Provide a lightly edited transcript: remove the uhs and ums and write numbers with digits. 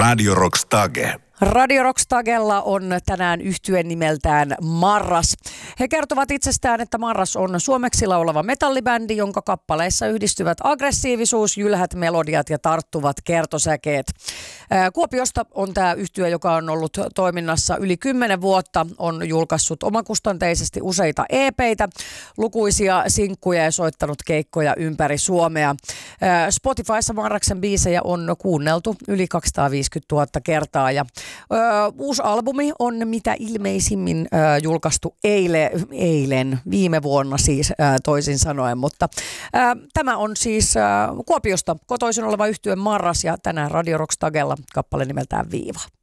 Radio Rockstage. Radio Rockstagella on tänään yhtye nimeltään Marras. He kertovat itsestään, että Marras on suomeksi laulava metallibändi, jonka kappaleissa yhdistyvät aggressiivisuus, jylhät melodiat ja tarttuvat kertosäkeet. Kuopiosta on tämä yhtye, joka on ollut toiminnassa yli 10 vuotta, on julkaissut omakustanteisesti useita EP:itä, lukuisia sinkkuja ja soittanut keikkoja ympäri Suomea. Spotifyssa Marraksen biisejä on kuunneltu yli 250 000 kertaa ja uusi albumi on mitä ilmeisimmin julkaistu viime vuonna siis toisin sanoen, mutta tämä on siis Kuopiosta kotoisin oleva yhtye Marras ja tänään Radio Rockstagella kappale nimeltään Viiva.